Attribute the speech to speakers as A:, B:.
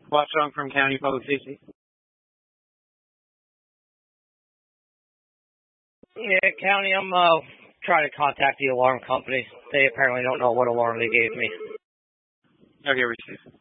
A: Watchdog from County Public Safety.
B: Yeah, County, I'm trying to contact the alarm company. They apparently don't know what alarm they gave me.
A: Okay, received.